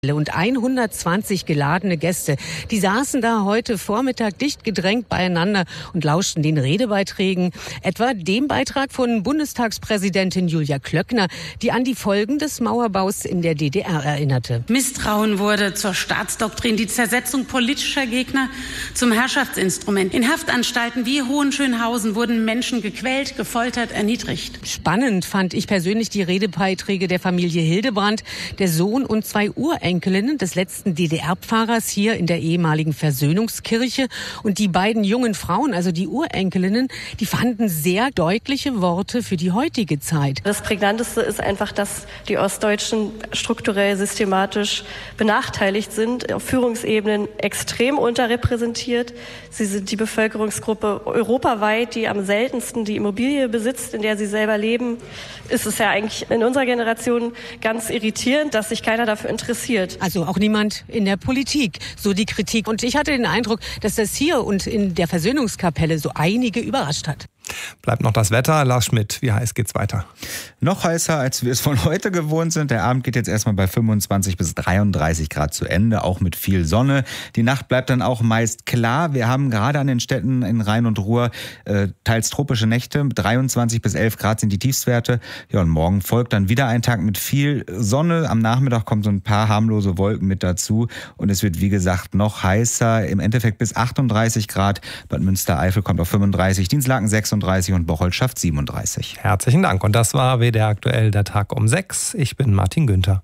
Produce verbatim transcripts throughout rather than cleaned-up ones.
Und hundertzwanzig geladene Gäste, die saßen da heute Vormittag dicht gedrängt beieinander und lauschten den Redebeiträgen, etwa dem Beitrag von Bundestagspräsidentin Julia Klöckner, die an die Folgen des Mauerbaus in der D D R erinnerte. Misstrauen wurde zur Staatsdoktrin, die Zersetzung politischer Gegner zum Herrschaftsinstrument. In Haftanstalten wie Hohenschönhausen wurden Menschen gequält, gefoltert, erniedrigt. Spannend fand ich persönlich die Redebeiträge der Familie Hildebrandt, der Sohn und zwei Urenkelinnen des letzten D D R-Pfarrers hier in der ehemaligen Versöhnungskirche. Und die beiden jungen Frauen, also die Urenkelinnen, die fanden sehr deutliche Worte für die heutige Zeit. Das Prägnanteste ist einfach, dass die Ostdeutschen strukturell systematisch benachteiligt sind, auf Führungsebenen extrem unterrepräsentiert. Sie sind die Bevölkerungsgruppe europaweit, die am seltensten die Immobilie besitzt, in der sie selber leben. Ist es ja eigentlich in unserer Generation ganz irritierend, dass sich keiner dafür interessiert. Also auch niemand in der Politik, so die Kritik. Und ich hatte den Eindruck, dass das hier und in der Versöhnungskapelle so einige überrascht hat. Bleibt noch das Wetter. Lars Schmidt, wie heiß geht's weiter? Noch heißer, als wir es von heute gewohnt sind. Der Abend geht jetzt erstmal bei fünfundzwanzig bis dreiunddreißig Grad zu Ende, auch mit viel Sonne. Die Nacht bleibt dann auch meist klar. Wir haben gerade an den Städten in Rhein und Ruhr äh, teils tropische Nächte. dreiundzwanzig bis elf Grad sind die Tiefstwerte. Ja, und morgen folgt dann wieder ein Tag mit viel Sonne. Am Nachmittag kommen so ein paar harmlose Wolken mit dazu. Und es wird, wie gesagt, noch heißer. Im Endeffekt bis achtunddreißig Grad. Bad Münstereifel kommt auf fünfunddreißig, Dienstlaken sechsunddreißig und Bocholt schafft siebenunddreißig. Herzlichen Dank. Und das war W D R aktuell, der Tag um sechs. Ich bin Martin Günther.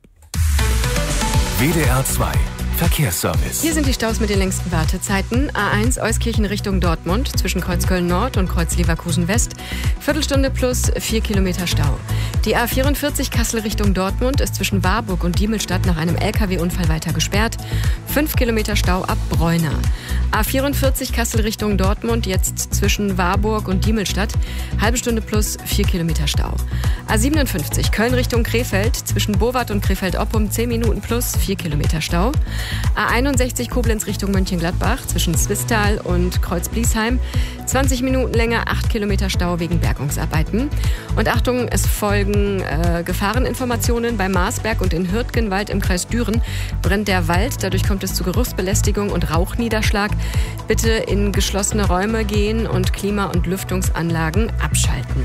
W D R zwei Verkehrsservice. Hier sind die Staus mit den längsten Wartezeiten. A eins Euskirchen Richtung Dortmund zwischen Kreuz Köln Nord und Kreuz Leverkusen West. Viertelstunde plus vier Kilometer Stau. Die A vierundvierzig Kassel Richtung Dortmund ist zwischen Warburg und Diemelstadt nach einem L K W-Unfall weiter gesperrt. Fünf Kilometer Stau ab Bräuna. A vierundvierzig Kassel Richtung Dortmund jetzt zwischen Warburg und Diemelstadt. Halbe Stunde plus vier Kilometer Stau. A siebenundfünfzig Köln Richtung Krefeld zwischen Bowat und Krefeld-Oppum zehn Minuten plus vier Kilometer Stau. A einundsechzig Koblenz Richtung Mönchengladbach zwischen Zwistal und Kreuz-Bliesheim. zwanzig Minuten länger, acht Kilometer Stau wegen Bergungsarbeiten. Und Achtung, es folgen äh, Gefahreninformationen bei Marsberg und in Hürtgenwald im Kreis Düren. Brennt der Wald, dadurch kommt es zu Geruchsbelästigung und Rauchniederschlag. Bitte in geschlossene Räume gehen und Klima- und Lüftungsanlagen abschalten.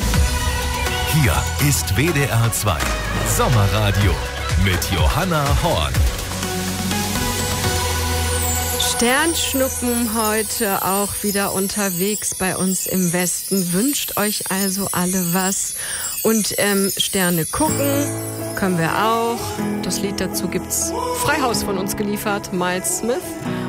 Hier ist W D R zwei Sommerradio mit Johanna Horn. Sternschnuppen heute auch wieder unterwegs bei uns im Westen. Wünscht euch also alle was. Und ähm, Sterne gucken können wir auch. Das Lied dazu gibt's Freihaus von uns geliefert, Miles Smith.